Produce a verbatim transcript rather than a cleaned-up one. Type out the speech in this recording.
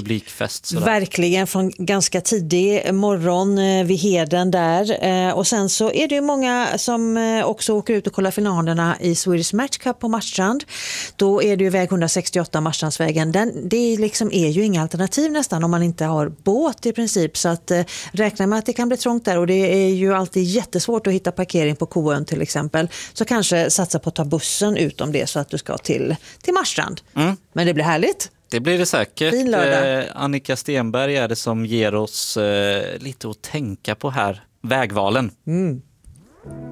publikfest. Sådär. Verkligen, från ganska tidig morgon eh, vid Heden där. Eh, och sen så är det ju många som eh, också åker ut och kollar finalerna i Swedish Match Cup på Marstrand. Då är det ju väg etthundrasextioåtta Marstrandsvägen. Den, det liksom är ju inga alternativ nästan om man inte har båt i princip. Så att eh, räkna med att det kan bli trångt där, och det är ju alltid jättesvårt att hitta parkering på Koön till exempel. Så kanske satsa på att ta bussen ut om det så att du ska till, till Marstrand. Mm. Men det blir härligt. Det blir det säkert. Eh, Annika Stenberg är det som ger oss eh, lite att tänka på här. Vägvalen. Mm.